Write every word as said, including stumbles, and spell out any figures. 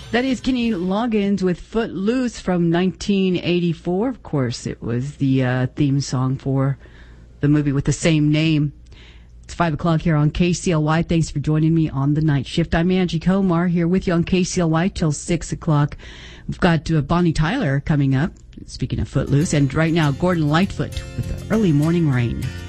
That is Kenny Loggins with Footloose from nineteen eighty-four. Of course, it was the uh, theme song for the movie with the same name. It's five o'clock here on K C L Y. Thanks for joining me on the night shift. I'm Angie Komar here with you on K C L Y till six o'clock. We've got uh, Bonnie Tyler coming up, speaking of Footloose, and right now Gordon Lightfoot with the Early Morning Rain.